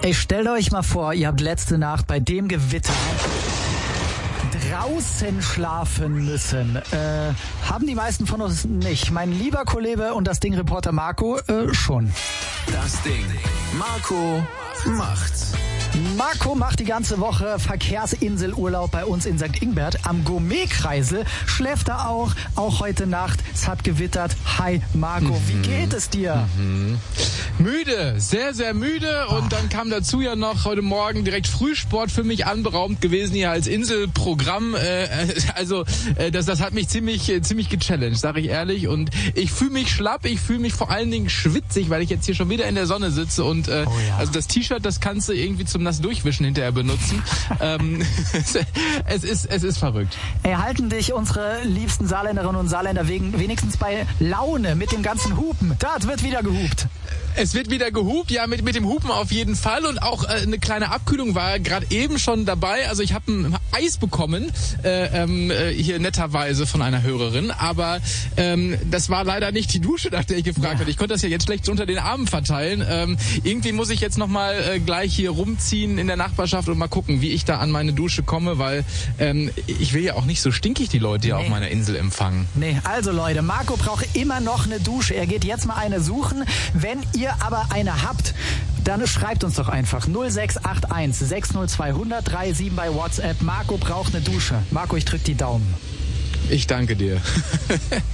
Ey, stellt euch mal vor, ihr habt letzte Nacht bei dem Gewitter draußen schlafen müssen. Haben die meisten von uns nicht. Mein lieber Kollege und das Ding-Reporter Marco schon. Das Ding. Marco macht's. Marco macht die ganze Woche Verkehrsinselurlaub bei uns in St. Ingbert. Am Gourmet-Kreisel schläft er auch heute Nacht. Es hat gewittert. Hi Marco, wie geht es dir? Müde, sehr, sehr müde. Und dann kam dazu ja noch heute Morgen direkt Frühsport für mich anberaumt gewesen hier als Inselprogramm. Das hat mich ziemlich gechallenged, sage ich ehrlich. Und ich fühle mich schlapp, ich fühle mich vor allen Dingen schwitzig, weil ich jetzt hier schon wieder in der Sonne sitze. Und also das T-Shirt, das kannst du irgendwie zum nass Durchwischen hinterher benutzen. Es ist verrückt. Halten dich unsere liebsten Saarländerinnen und Saarländer wenigstens bei Laune mit dem ganzen Hupen. Da wird wieder gehupt. Es wird wieder gehupt, ja, mit dem Hupen auf jeden Fall. Und auch eine kleine Abkühlung war gerade eben schon dabei. Also ich habe ein Eis bekommen, hier netterweise von einer Hörerin. Aber das war leider nicht die Dusche, nach der ich gefragt hatte. Ich konnte das ja jetzt schlecht unter den Armen verteilen. Irgendwie muss ich jetzt nochmal gleich hier rumziehen in der Nachbarschaft und mal gucken, wie ich da an meine Dusche komme. Weil ich will ja auch nicht so stinkig die Leute hier auf meiner Insel empfangen. Nee, also Leute, Marco braucht immer noch eine Dusche. Er geht jetzt mal eine suchen. Wenn ihr aber eine habt, dann schreibt uns doch einfach 0681 60200 37 bei WhatsApp. Marco braucht eine Dusche. Marco, ich drück die Daumen. Ich danke dir.